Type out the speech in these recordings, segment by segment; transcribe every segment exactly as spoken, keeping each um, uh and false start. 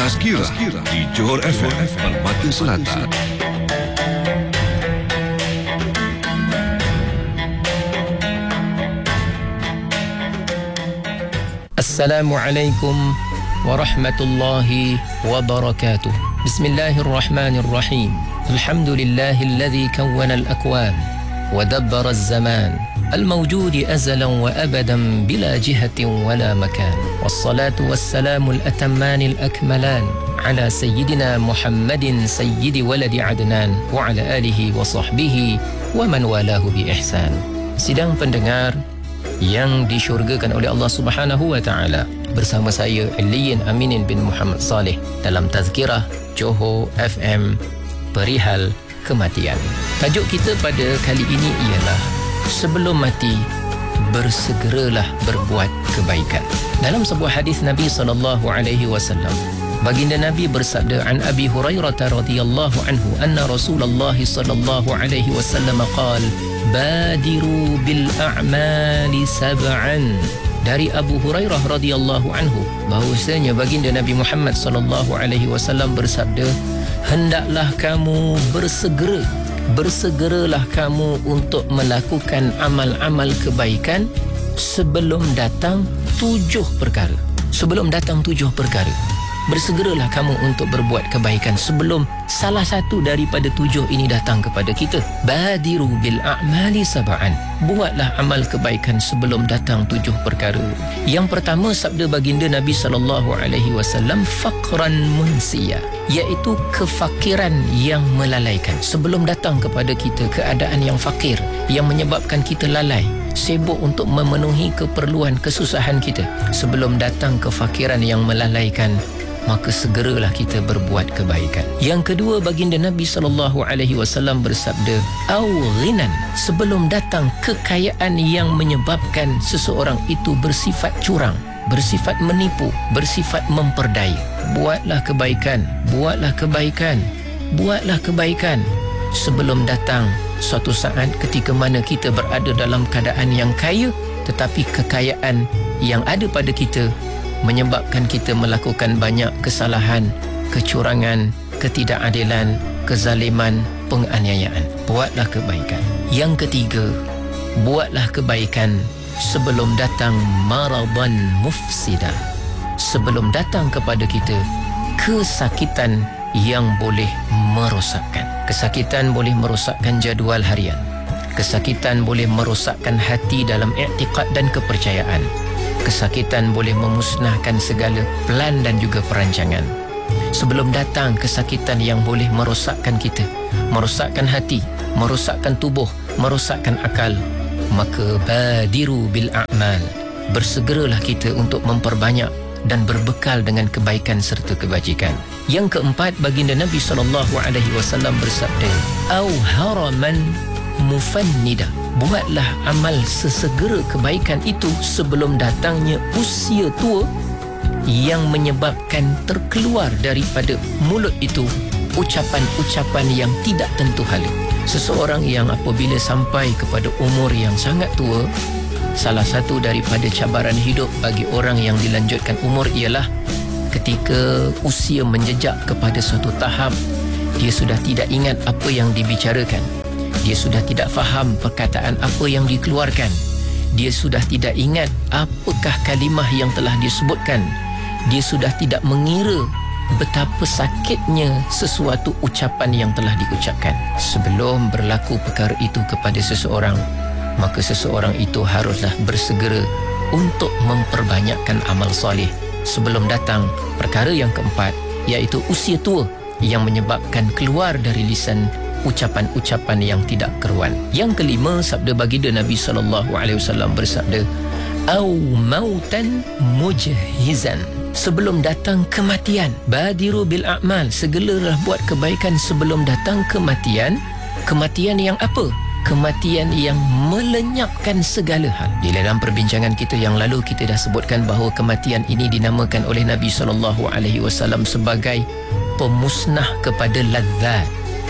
Tazkirah di Johor F M Permata Selatan. Assalamualaikum warahmatullahi wabarakatuh. Bismillahirrahmanirrahim. Alhamdulillahilladzi kawwana al-akwan wa dabbara az-zaman al-mawjud azalan wa abadan bila jihatin wala makan. Wassalatu wassalamu al-atamman al-akmalan ala sayyidina Muhammadin sayyidi waladi Adnan wa ala alihi wa sahbihi wa man walahu bi ihsan. Sidang pendengar yang disyurgakan oleh Allah Subhanahu wa taala, bersama saya Aliyin Aminin bin Muhammad Saleh dalam Tazkirah Johor F M perihal kematian. Tajuk kita pada kali ini ialah sebelum mati bersegeralah berbuat kebaikan. Dalam sebuah hadis Nabi sallallahu alaihi wasallam, baginda Nabi bersabda, an Abi Hurairah radhiyallahu anhu anna Rasulullah sallallahu alaihi wasallam qala badiru bil a'mali sab'an. Dari Abu Hurairah radhiyallahu anhu bahwasanya baginda Nabi Muhammad sallallahu alaihi wasallam bersabda, hendaklah kamu bersegera bersegeralah kamu untuk melakukan amal-amal kebaikan sebelum datang tujuh perkara. Sebelum datang tujuh perkara, bersegeralah kamu untuk berbuat kebaikan sebelum salah satu daripada tujuh ini datang kepada kita. Badiru bil a'mali sab'an. Buatlah amal kebaikan sebelum datang tujuh perkara. Yang pertama, sabda baginda Nabi sallallahu alaihi wasallam, faqran munsiya, iaitu kefakiran yang melalaikan. Sebelum datang kepada kita keadaan yang fakir yang menyebabkan kita lalai, sibuk untuk memenuhi keperluan kesusahan kita, sebelum datang kefakiran yang melalaikan, maka segeralah kita berbuat kebaikan. Yang kedua, baginda Nabi sallallahu alaihi wasallam bersabda, au ghinan, sebelum datang kekayaan yang menyebabkan seseorang itu bersifat curang, bersifat menipu, bersifat memperdaya. Buatlah kebaikan, buatlah kebaikan, buatlah kebaikan sebelum datang suatu saat ketika mana kita berada dalam keadaan yang kaya, tetapi kekayaan yang ada pada kita menyebabkan kita melakukan banyak kesalahan, kecurangan, ketidakadilan, kezaliman, penganiayaan. Buatlah kebaikan. Yang ketiga, buatlah kebaikan sebelum datang maradan mufsida, sebelum datang kepada kita kesakitan yang boleh merosakkan. Kesakitan boleh merosakkan jadual harian. Kesakitan boleh merosakkan hati dalam i'tiqad dan kepercayaan. Kesakitan boleh memusnahkan segala plan dan juga perancangan. Sebelum datang kesakitan yang boleh merosakkan kita, merosakkan hati, merosakkan tubuh, merosakkan akal, maka badiru bil a'mal, bersegeralah kita untuk memperbanyak dan berbekal dengan kebaikan serta kebajikan. Yang keempat, baginda Nabi sallallahu alaihi wasallam bersabda, au haraman mufannida, buatlah amal sesegera kebaikan itu sebelum datangnya usia tua yang menyebabkan terkeluar daripada mulut itu ucapan-ucapan yang tidak tentu hala. Seseorang yang apabila sampai kepada umur yang sangat tua, salah satu daripada cabaran hidup bagi orang yang dilanjutkan umur ialah ketika usia menjejak kepada suatu tahap, dia sudah tidak ingat apa yang dibicarakan. Dia sudah tidak faham perkataan apa yang dikeluarkan. Dia sudah tidak ingat apakah kalimah yang telah disebutkan. Dia sudah tidak mengira betapa sakitnya sesuatu ucapan yang telah diucapkan. Sebelum berlaku perkara itu kepada seseorang, maka seseorang itu haruslah bersegera untuk memperbanyakkan amal soleh sebelum datang perkara yang keempat, iaitu usia tua yang menyebabkan keluar dari lisan ucapan-ucapan yang tidak keruan. Yang kelima, sabda baginda Nabi sallallahu alaihi wasallam bersabda, au mautan mujhizan, sebelum datang kematian. Badiru bil a'mal, segeralah buat kebaikan sebelum datang kematian. Kematian yang apa? Kematian yang melenyapkan segala hal. Di dalam perbincangan kita yang lalu, kita dah sebutkan bahawa kematian ini dinamakan oleh Nabi sallallahu alaihi wasallam sebagai pemusnah kepada ladzat,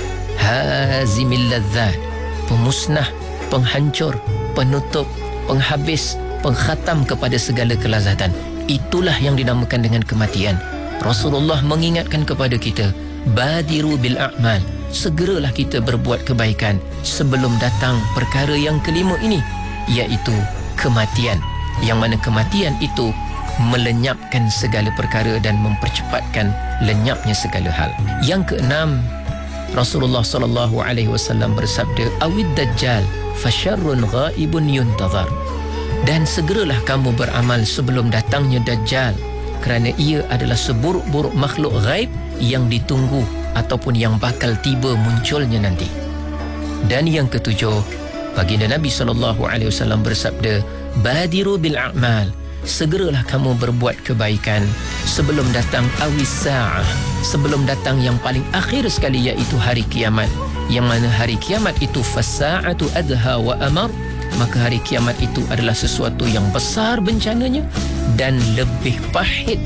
hazimil ladzat, pemusnah, penghancur, penutup, penghabis, pengkhatam kepada segala kelazatan. Itulah yang dinamakan dengan kematian. Rasulullah mengingatkan kepada kita, badiru bil a'mal, segeralah kita berbuat kebaikan sebelum datang perkara yang kelima ini, iaitu kematian. Yang mana kematian itu melenyapkan segala perkara dan mempercepatkan lenyapnya segala hal. Yang keenam, Rasulullah sallallahu alaihi wasallam bersabda, awid dajjal fasyarrun ghaibun yuntazar. Dan segeralah kamu beramal sebelum datangnya dajjal, kerana ia adalah seburuk-buruk makhluk ghaib yang ditunggu ataupun yang bakal tiba munculnya nanti. Dan yang ketujuh, baginda Nabi sallallahu alaihi wasallam bersabda, badiru bil a'mal, segeralah kamu berbuat kebaikan sebelum datang awis sa'ah, sebelum datang yang paling akhir sekali, iaitu hari kiamat. Yang mana hari kiamat itu fasa'atu adha wa amar, maka hari kiamat itu adalah sesuatu yang besar bencananya dan lebih pahit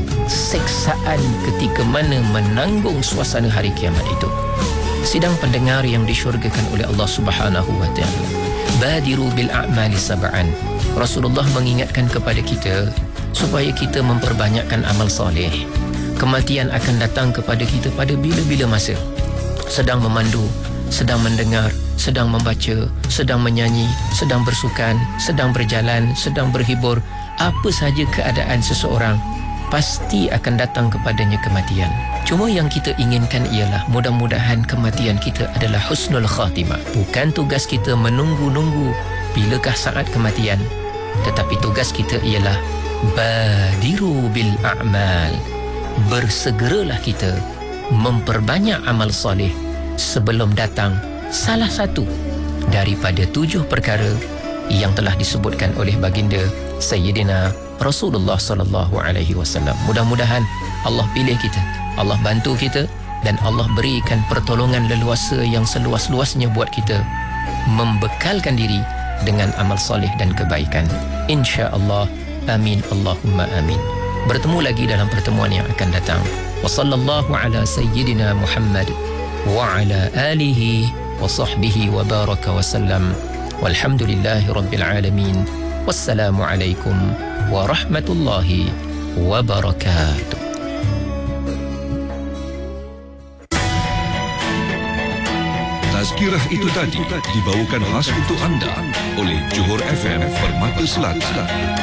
siksaan ketika mana menanggung suasana hari kiamat itu. Sidang pendengar yang disyurgakan oleh Allah Subhanahu wa taala, badiru bil a'mali sab'an. Rasulullah mengingatkan kepada kita supaya kita memperbanyakkan amal soleh. Kematian akan datang kepada kita pada bila-bila masa. Sedang memandu, sedang mendengar, sedang membaca, sedang menyanyi, sedang bersukan, sedang berjalan, sedang berhibur, apa sahaja keadaan seseorang, pasti akan datang kepadanya kematian. Cuma yang kita inginkan ialah mudah-mudahan kematian kita adalah husnul khatimah. Bukan tugas kita menunggu-nunggu bilakah saat kematian, tetapi tugas kita ialah badiru bil a'mal, bersegeralah kita memperbanyak amal soleh sebelum datang salah satu daripada tujuh perkara yang telah disebutkan oleh baginda Sayyidina Rasulullah sallallahu alaihi wasallam. Mudah-mudahan Allah pilih kita, Allah bantu kita, dan Allah berikan pertolongan leluasa yang seluas-luasnya buat kita membekalkan diri dengan amal soleh dan kebaikan. Insya-Allah. Amin Allahumma amin. Bertemu lagi dalam pertemuan yang akan datang. Wa sallallahu ala sayyidina Muhammad wa ala alihi wa sahbihi wa baraka wa sallam. Walhamdulillahi rabbil alamin. Wassalamu alaikum warahmatullahi wabarakatuh. Tazkirah itu tadi dibawakan khas untuk anda oleh Johor F M Permata Selatan.